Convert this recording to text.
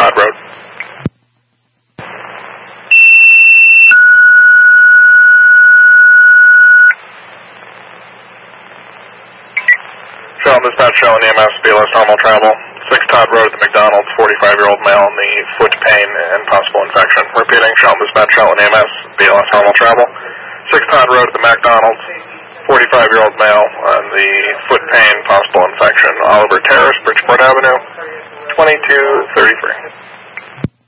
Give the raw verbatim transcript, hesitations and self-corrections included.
Todd Road. Shell dispatch showing E M S, B L S normal travel. six Todd Road at the McDonald's, forty-five-year-old male in the foot pain and possible infection. Repeating, Shell dispatch showing E M S, B L S normal travel. six Todd Road at the McDonald's, forty-five-year-old male on the foot pain, possible infection. Oliver Terrace, Bridgeport Avenue, twenty-two thirty-three.